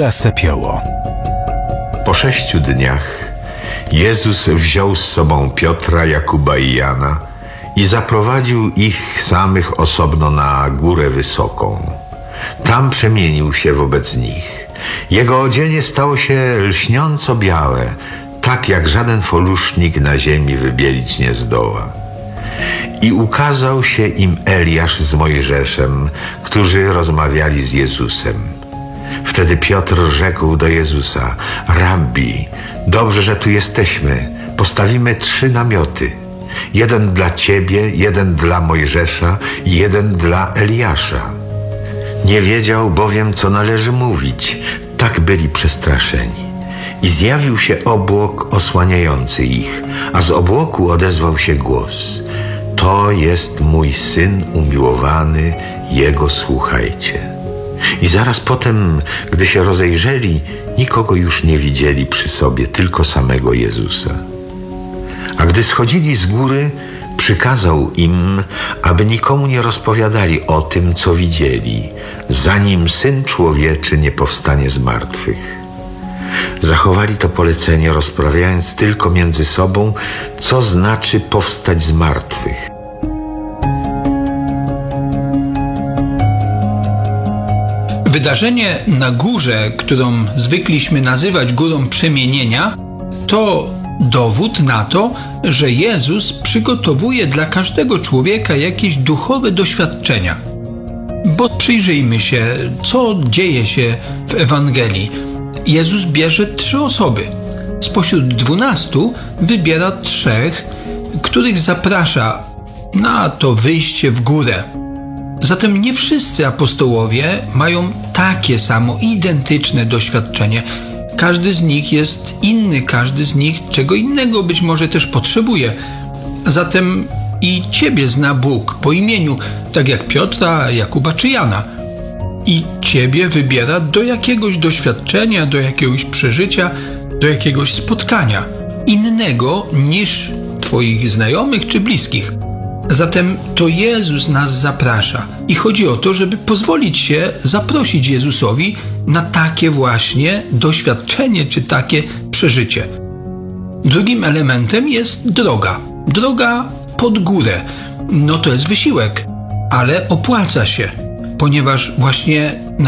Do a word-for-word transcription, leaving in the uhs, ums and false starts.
Góra Sepioło. Po sześciu dniach Jezus wziął z sobą Piotra, Jakuba i Jana i zaprowadził ich samych osobno na górę wysoką. Tam przemienił się wobec nich. Jego odzienie stało się lśniąco białe, tak jak żaden folusznik na ziemi wybielić nie zdoła. I ukazał się im Eliasz z Mojżeszem, którzy rozmawiali z Jezusem. Wtedy Piotr rzekł do Jezusa: Rabbi, dobrze, że tu jesteśmy. Postawimy trzy namioty. Jeden dla Ciebie, jeden dla Mojżesza i jeden dla Eliasza. Nie wiedział bowiem, co należy mówić. Tak byli przestraszeni. I zjawił się obłok osłaniający ich, a z obłoku odezwał się głos: To jest mój Syn umiłowany, Jego słuchajcie. I zaraz potem, gdy się rozejrzeli, nikogo już nie widzieli przy sobie, tylko samego Jezusa. A gdy schodzili z góry, przykazał im, aby nikomu nie rozpowiadali o tym, co widzieli, zanim Syn Człowieczy nie powstanie z martwych. Zachowali to polecenie, rozprawiając tylko między sobą, co znaczy powstać z martwych. Wydarzenie na górze, którą zwykliśmy nazywać Górą Przemienienia, to dowód na to, że Jezus przygotowuje dla każdego człowieka jakieś duchowe doświadczenia. Bo przyjrzyjmy się, co dzieje się w Ewangelii. Jezus bierze trzy osoby. Spośród dwunastu wybiera trzech, których zaprasza na to wyjście w górę. Zatem nie wszyscy apostołowie mają takie samo, identyczne doświadczenie. Każdy z nich jest inny, każdy z nich czego innego być może też potrzebuje. Zatem i Ciebie zna Bóg po imieniu, tak jak Piotra, Jakuba czy Jana. I Ciebie wybiera do jakiegoś doświadczenia, do jakiegoś przeżycia, do jakiegoś spotkania innego niż Twoich znajomych czy bliskich. Zatem to Jezus nas zaprasza i chodzi o to, żeby pozwolić się zaprosić Jezusowi na takie właśnie doświadczenie czy takie przeżycie. Drugim elementem jest droga. Droga pod górę. No to jest wysiłek, ale opłaca się, ponieważ właśnie